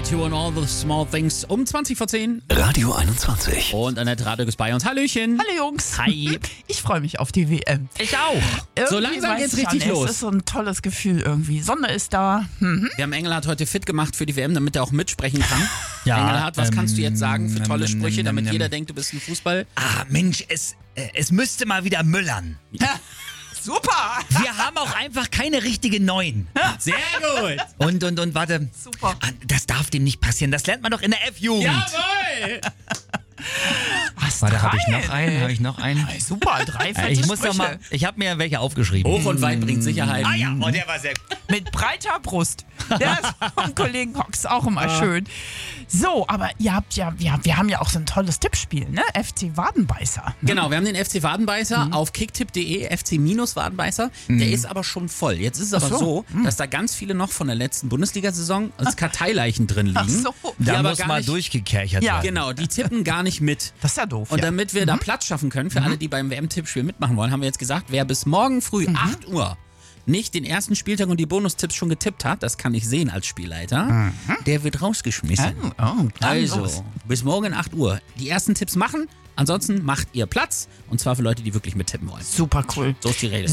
U2 and all the small things um 20 vor 10. Radio 21. Und Annette Radek ist bei uns. Hallöchen. Hallo Jungs. Hi. Ich freue mich auf die WM. Ich auch. So langsam geht's richtig los. Es ist so ein tolles Gefühl irgendwie. Sonne ist da. Wir haben Engelhardt heute fit gemacht für die WM, damit er auch mitsprechen kann. Ja, Engelhardt, was kannst du jetzt sagen für tolle Sprüche, damit jeder denkt, du bist ein Fußball? Ah, Mensch, es müsste mal wieder müllern. Super. Wir haben auch einfach keine richtige Neun. Sehr gut. Und warte. Super. Ah, das darf dem nicht passieren. Das lernt man doch in der F-Jugend. Jawohl. Was? Warte, habe ich drei? noch einen? Hey, super, drei fette Ich muss doch Sprüche. mal. Ich habe mir welche aufgeschrieben. Hoch und weit bringt Sicherheit. Ah ja, oh, der war sehr gut. Mit breiter Brust. Der ist vom Kollegen Hox auch immer schön. So, aber ihr habt wir haben ja auch so ein tolles Tippspiel, ne? FC Wadenbeißer. Genau, wir haben den FC Wadenbeißer auf kicktipp.de, FC-Wadenbeißer. Der ist aber schon voll. Jetzt ist es aber so, dass da ganz viele noch von der letzten Bundesliga-Saison als Karteileichen drin liegen. Ach so. Die Da aber muss gar mal nicht, durchgekerchert Ja, werden. Genau, die tippen gar nicht mit. Das ist ja doof. Und ja. damit wir da Platz schaffen können für alle, die beim WM-Tippspiel mitmachen wollen, haben wir jetzt gesagt, wer bis morgen früh 8 Uhr nicht den ersten Spieltag und die Bonustipps schon getippt hat, das kann ich sehen als Spielleiter, der wird rausgeschmissen. dann Also, los. bis morgen 8 Uhr. Die ersten Tipps machen, ansonsten macht ihr Platz. Und zwar für Leute, die wirklich mittippen wollen. Super cool. So ist die Rede.